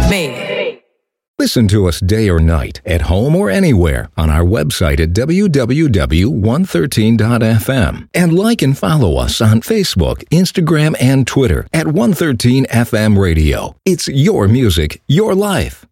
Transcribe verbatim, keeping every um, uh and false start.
Me. Listen to us day or night, at home or anywhere, on our website at w w w dot one thirteen dot f m. And like and follow us on Facebook, Instagram, and Twitter at one thirteen F M Radio. It's your music, your life.